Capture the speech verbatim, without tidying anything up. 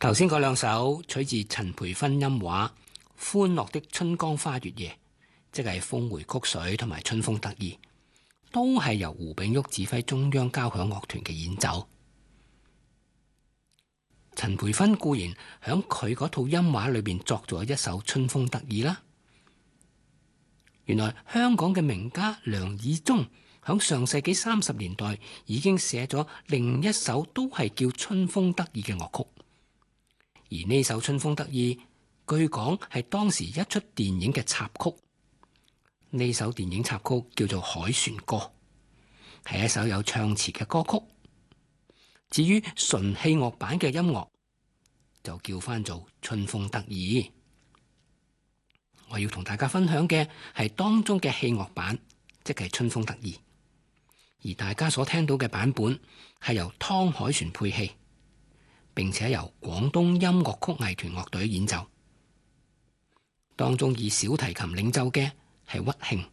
頭先嗰兩首取自陳培勳音畫《歡樂的春江花月夜》，即係峰回曲水同埋春風得意，都係由胡炳旭指揮中央交響樂團嘅演奏。陳培勳固然響佢嗰套音畫裏邊作咗一首《春風得意》啦。原來香港嘅名家梁以忠響上世紀三十年代已經寫咗另一首都係叫《春風得意》嘅樂曲，而呢首《春風得意》據講係當時一出電影嘅插曲。呢首電影插曲叫做《凱旋歌》，係一首有唱詞嘅歌曲。至於純器樂版嘅音樂，就叫翻做《春風得意》。我要同大家分享嘅係當中嘅器樂版，即係《春風得意》。而大家所聽到嘅版本係由湯凱旋配器，並且由廣東音樂曲藝團樂隊演奏。當中以小提琴領奏嘅係屈慶，